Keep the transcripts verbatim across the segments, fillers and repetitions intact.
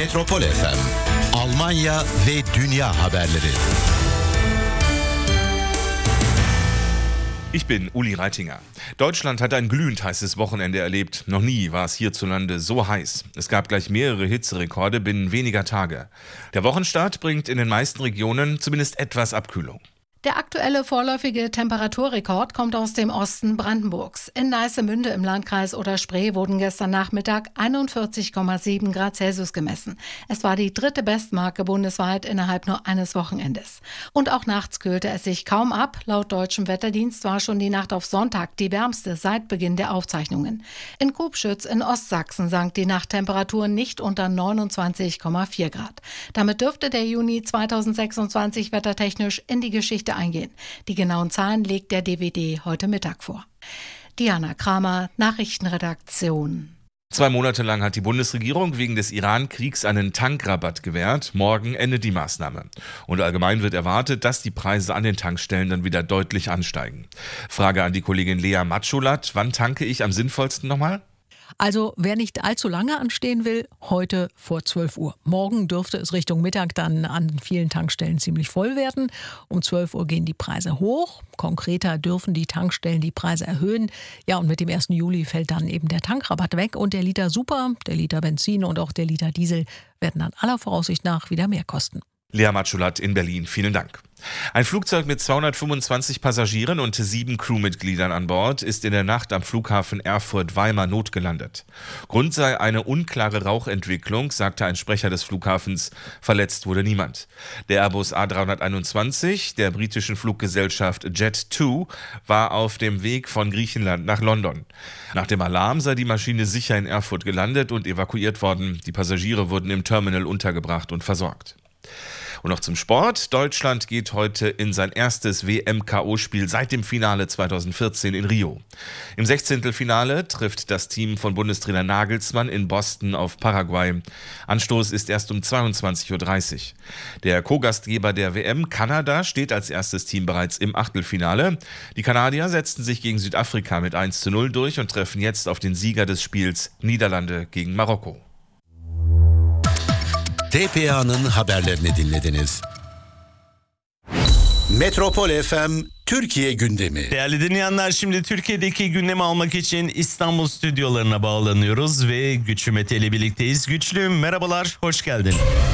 Metropol F M, Almanya ve dünya haberleri. Ich bin Uli Reitinger. Deutschland hat ein glühend heißes Wochenende erlebt. Noch nie war es hierzulande so heiß. Es gab gleich mehrere Hitzerekorde binnen weniger Tage. Der Wochenstart bringt in den meisten Regionen zumindest etwas Abkühlung. Der aktuelle vorläufige Temperaturrekord kommt aus dem Osten Brandenburgs. In Neissemünde im Landkreis Oder-Spree wurden gestern Nachmittag einundvierzig Komma sieben Grad Celsius gemessen. Es war die dritte Bestmarke bundesweit innerhalb nur eines Wochenendes. Und auch nachts kühlte es sich kaum ab. Laut deutschem Wetterdienst war schon die Nacht auf Sonntag die wärmste seit Beginn der Aufzeichnungen. In Kubschütz in Ostsachsen sank die Nachttemperatur nicht unter neunundzwanzig Komma vier Grad. Damit dürfte der Juni zweitausendsechsundzwanzig wettertechnisch in die Geschichte eingehen. Die genauen Zahlen legt der D W D heute Mittag vor. Diana Kramer, Nachrichtenredaktion. Zwei Monate lang hat die Bundesregierung wegen des Iran-Kriegs einen Tankrabatt gewährt. Morgen endet die Maßnahme. Und allgemein wird erwartet, dass die Preise an den Tankstellen dann wieder deutlich ansteigen. Frage an die Kollegin Lea Matschulat. Wann tanke ich am sinnvollsten nochmal? Also wer nicht allzu lange anstehen will, heute vor zwölf Uhr. Morgen dürfte es Richtung Mittag dann an vielen Tankstellen ziemlich voll werden. Um zwölf Uhr gehen die Preise hoch. Konkreter dürfen die Tankstellen die Preise erhöhen. Ja, und mit dem ersten Juli fällt dann eben der Tankrabatt weg. Und der Liter Super, der Liter Benzin und auch der Liter Diesel werden dann aller Voraussicht nach wieder mehr kosten. Lea Matschulat in Berlin, vielen Dank. Ein Flugzeug mit zweihundertfünfundzwanzig Passagieren und sieben Crewmitgliedern an Bord ist in der Nacht am Flughafen Erfurt-Weimar notgelandet. Grund sei eine unklare Rauchentwicklung, sagte ein Sprecher des Flughafens. Verletzt wurde niemand. Der Airbus A dreihunderteinundzwanzig der britischen Fluggesellschaft Jet zwei war auf dem Weg von Griechenland nach London. Nach dem Alarm sei die Maschine sicher in Erfurt gelandet und evakuiert worden. Die Passagiere wurden im Terminal untergebracht und versorgt. Und noch zum Sport. Deutschland geht heute in sein erstes W M-K O-Spiel seit dem Finale zweitausendvierzehn in Rio. Im Sechzehntelfinale trifft das Team von Bundestrainer Nagelsmann in Boston auf Paraguay. Anstoß ist erst um zweiundzwanzig Uhr dreißig. Der Co-Gastgeber der W M, Kanada, steht als erstes Team bereits im Achtelfinale. Die Kanadier setzten sich gegen Südafrika mit eins zu null durch und treffen jetzt auf den Sieger des Spiels, Niederlande gegen Marokko. T P A'nın haberlerini dinlediniz. Metropol F M Türkiye gündemi. Değerli dinleyenler, şimdi Türkiye'deki gündemi almak için İstanbul stüdyolarına bağlanıyoruz ve Güçlü Mete ile birlikteyiz. Güçlü, merhabalar, hoş geldin.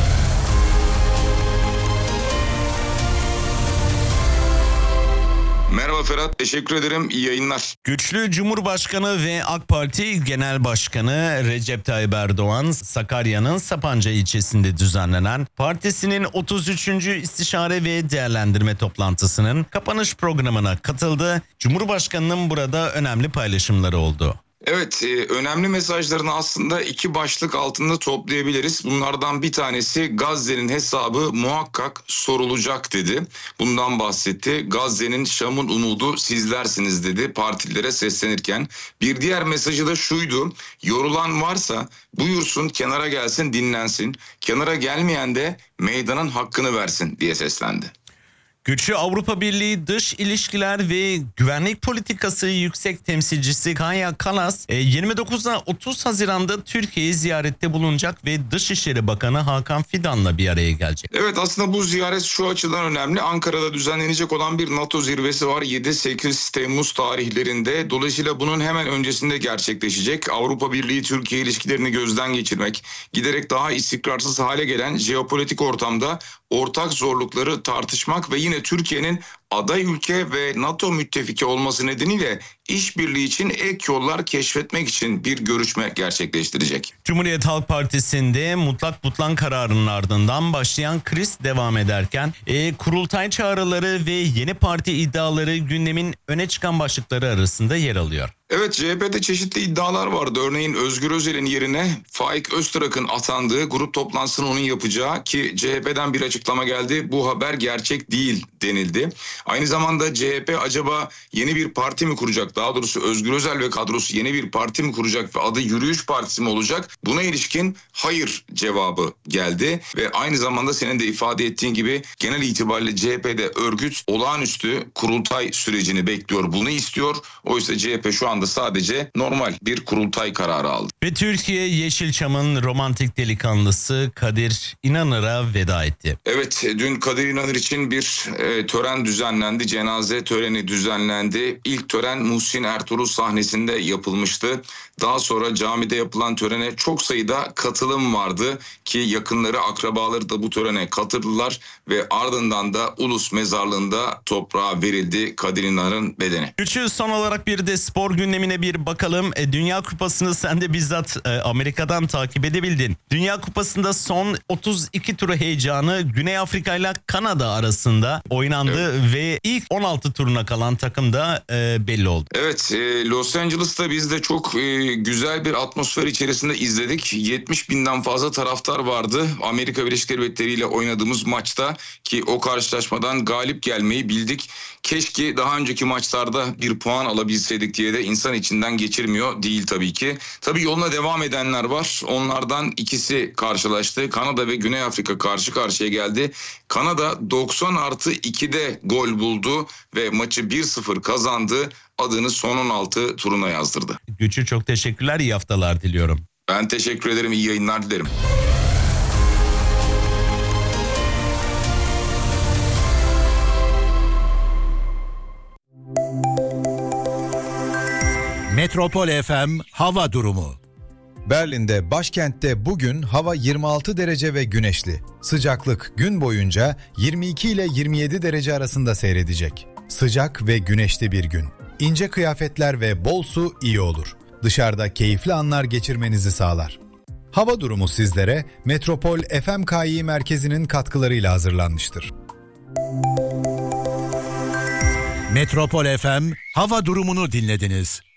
Merhaba Ferhat, teşekkür ederim. İyi yayınlar. Güçlü, Cumhurbaşkanı ve AK Parti Genel Başkanı Recep Tayyip Erdoğan, Sakarya'nın Sapanca ilçesinde düzenlenen partisinin otuz üçüncü istişare ve değerlendirme toplantısının kapanış programına katıldı. Cumhurbaşkanının burada önemli paylaşımları oldu. Evet, e, önemli mesajlarını aslında iki başlık altında toplayabiliriz. Bunlardan bir tanesi Gazze'nin hesabı muhakkak sorulacak dedi. Bundan bahsetti. Gazze'nin Şam'ın umudu sizlersiniz dedi partilere seslenirken. Bir diğer mesajı da şuydu. Yorulan varsa buyursun, kenara gelsin, dinlensin. Kenara gelmeyen de meydanın hakkını versin diye seslendi. Güçlü, Avrupa Birliği Dış İlişkiler ve Güvenlik Politikası Yüksek Temsilcisi Kaja Kallas yirmi dokuzdan otuz Haziran'da Türkiye'yi ziyarette bulunacak ve Dışişleri Bakanı Hakan Fidan'la bir araya gelecek. Evet, aslında bu ziyaret şu açıdan önemli. Ankara'da düzenlenecek olan bir NATO zirvesi var yedi sekiz Temmuz tarihlerinde. Dolayısıyla bunun hemen öncesinde gerçekleşecek. Avrupa Birliği Türkiye ilişkilerini gözden geçirmek, giderek daha istikrarsız hale gelen jeopolitik ortamda ortak zorlukları tartışmak ve yine Türkiye'nin aday ülke ve NATO müttefiki olması nedeniyle işbirliği için ek yollar keşfetmek için bir görüşme gerçekleştirecek. Cumhuriyet Halk Partisi'nde mutlak butlan kararının ardından başlayan kriz devam ederken e, kurultay çağrıları ve yeni parti iddiaları gündemin öne çıkan başlıkları arasında yer alıyor. Evet, C H P'de çeşitli iddialar vardı. Örneğin Özgür Özel'in yerine Faik Öztürk'ün atandığı, grup toplantısını onun yapacağı, ki C H P'den bir açıklama geldi. Bu haber gerçek değil denildi. Aynı zamanda C H P acaba yeni bir parti mi kuracak? Daha doğrusu Özgür Özel ve kadrosu yeni bir parti mi kuracak ve adı Yürüyüş Partisi mi olacak? Buna ilişkin hayır cevabı geldi ve aynı zamanda senin de ifade ettiğin gibi genel itibariyle C H P'de örgüt olağanüstü kurultay sürecini bekliyor. Bunu istiyor. Oysa C H P şu anda sadece normal bir kurultay kararı aldı. Ve Türkiye Yeşilçam'ın romantik delikanlısı Kadir İnanır'a veda etti. Evet, dün Kadir İnanır için bir e, tören düzenlendi. Cenaze töreni düzenlendi. İlk tören Muhsin Ertuğrul sahnesinde yapılmıştı. Daha sonra camide yapılan törene çok sayıda katılım vardı ki yakınları, akrabaları da bu törene katıldılar ve ardından da Ulus Mezarlığı'nda toprağa verildi Kadir İnanır'ın bedeni. Üçü son olarak bir de spor gündemine bir bakalım. E, Dünya Kupası'nı sen de bizzat e, Amerika'dan takip edebildin. Dünya Kupası'nda son otuz iki turu heyecanı Güney Afrika ile Kanada arasında oynandı, evet. Ve ilk on altı turuna kalan takım da e, belli oldu. Evet, e, Los Angeles'ta biz de çok e, güzel bir atmosfer içerisinde izledik. yetmiş binden fazla taraftar vardı. Amerika Birleşik Devletleri ile oynadığımız maçta ki o karşılaşmadan galip gelmeyi bildik. Keşke daha önceki maçlarda bir puan alabilseydik diye de insan içinden geçirmiyor değil tabii ki. Tabii yoluna devam edenler var. Onlardan ikisi karşılaştı. Kanada ve Güney Afrika karşı karşıya geldi. Kanada doksan artı ikide gol buldu ve maçı bir sıfır kazandı. Adını son on altı turuna yazdırdı. Güçlü, çok teşekkürler. İyi haftalar diliyorum. Ben teşekkür ederim. İyi yayınlar dilerim. Metropol F M hava durumu. Berlin'de, başkentte bugün hava yirmi altı derece ve güneşli. Sıcaklık gün boyunca yirmi iki ile yirmi yedi derece arasında seyredecek. Sıcak ve güneşli bir gün. İnce kıyafetler ve bol su iyi olur. Dışarıda keyifli anlar geçirmenizi sağlar. Hava durumu sizlere Metropol F M K İ merkezinin katkılarıyla hazırlanmıştır. Metropol F M hava durumunu dinlediniz.